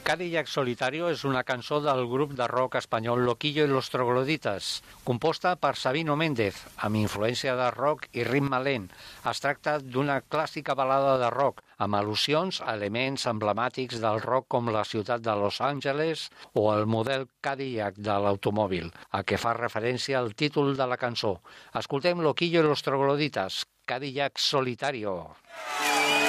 Cadillac Solitario és una cançó del grup de rock espanyol Loquillo y los Trogloditas, composta per Sabino Méndez, amb influència de rock i ritme lent. Es tracta d'una clàssica balada de rock, amb al·lusions a elements emblemàtics del rock com la ciutat de Los Angeles o el model Cadillac de l'automòbil, a què fa referència al títol de la cançó. Escoltem Loquillo y los Trogloditas, Cadillac Solitario.